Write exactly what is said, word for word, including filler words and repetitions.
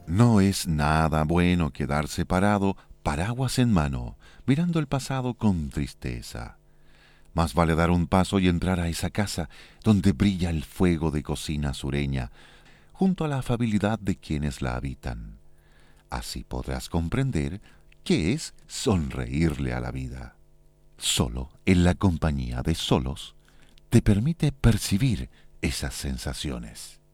No es nada bueno quedarse parado, paraguas en mano, mirando el pasado con tristeza. Más vale dar un paso y entrar a esa casa donde brilla el fuego de cocina sureña, junto a la afabilidad de quienes la habitan. Así podrás comprender qué es sonreírle a la vida. Solo en la compañía de solos te permite percibir esas sensaciones.